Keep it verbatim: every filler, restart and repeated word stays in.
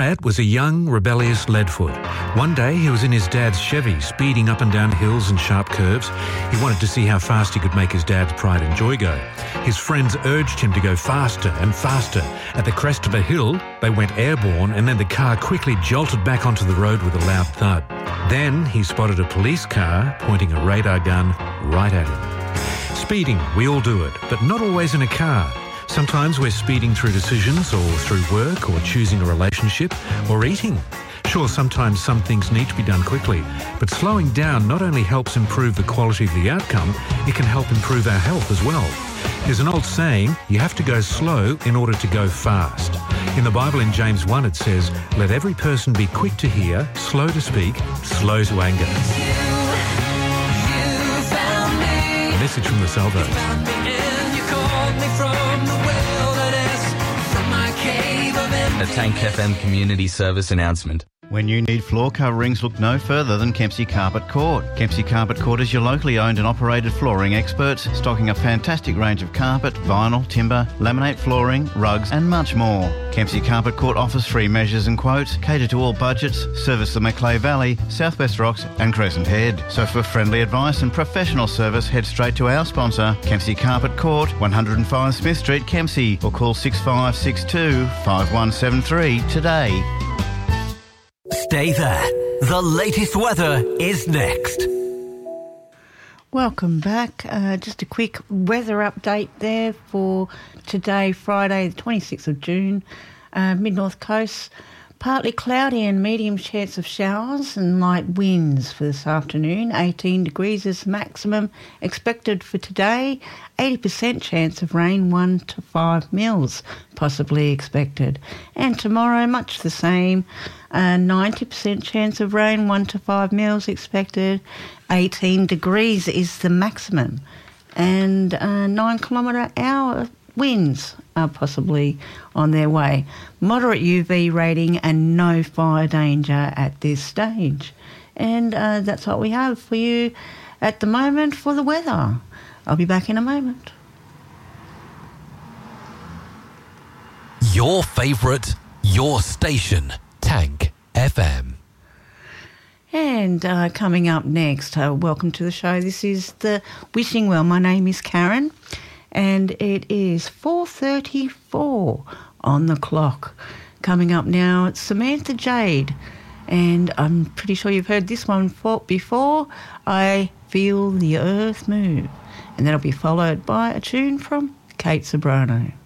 Wyatt was a young, rebellious Leadfoot. One day he was in his dad's Chevy, speeding up and down hills and sharp curves. He wanted to see how fast he could make his dad's pride and joy go. His friends urged him to go faster and faster. At the crest of a hill, they went airborne, and then the car quickly jolted back onto the road with a loud thud. Then he spotted a police car pointing a radar gun right at him. Speeding, we all do it, but not always in a car. Sometimes we're speeding through decisions or through work or choosing a relationship or eating. Sure, sometimes some things need to be done quickly, but slowing down not only helps improve the quality of the outcome, it can help improve our health as well. There's an old saying, you have to go slow in order to go fast. In the Bible in James one it says, let every person be quick to hear, slow to speak, slow to anger. A message from the Salvos. A Tank F M community service announcement. When you need floor coverings, look no further than Kempsey Carpet Court. Kempsey Carpet Court is your locally owned and operated flooring experts, stocking a fantastic range of carpet, vinyl, timber, laminate flooring, rugs and much more. Kempsey Carpet Court offers free measures and quotes, cater to all budgets, service the Macleay Valley, Southwest Rocks and Crescent Head. So for friendly advice and professional service, head straight to our sponsor, Kempsey Carpet Court, one oh five Smith Street, Kempsey, or call six five six two, five one seven three today. Stay there. The latest weather is next. Welcome back. Uh, just a quick weather update there for today, Friday, the twenty-sixth of June. Uh, Mid-North Coast, partly cloudy and medium chance of showers and light winds for this afternoon. eighteen degrees is the maximum expected for today. eighty percent chance of rain, one to five mils possibly expected. And tomorrow, much the same. Uh, ninety percent chance of rain, one to five mils expected. eighteen degrees is the maximum. And uh, nine kilometre hour winds are possibly on their way. Moderate U V rating and no fire danger at this stage. And uh, that's what we have for you at the moment for the weather. I'll be back in a moment. Your favourite, your station, Tank F M. And uh, coming up next, uh, welcome to the show. This is the Wishing Well. My name is Karen, and it is four thirty-four on the clock. Coming up now, it's Samantha Jade, and I'm pretty sure you've heard this one before, I Feel the Earth Move. And that'll be followed by a tune from Kate Sobrano.